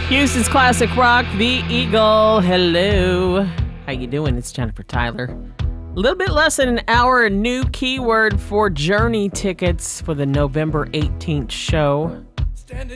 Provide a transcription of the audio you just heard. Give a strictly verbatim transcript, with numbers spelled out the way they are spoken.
Houston's classic rock, The Eagle. Hello. How you doing? It's Jennifer Tyler. A little bit less than an hour, a new keyword for Journey tickets for the November eighteenth show.